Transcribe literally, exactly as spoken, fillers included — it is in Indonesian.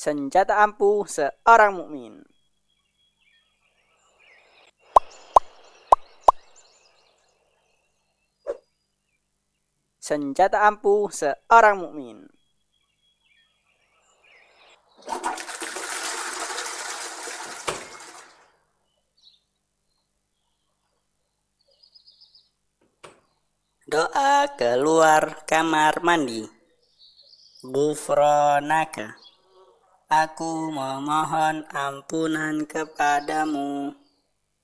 Senjata ampuh seorang mukmin. Senjata ampuh seorang mukmin. Doa keluar kamar mandi. Ghufronaka, aku memohon ampunan kepadamu.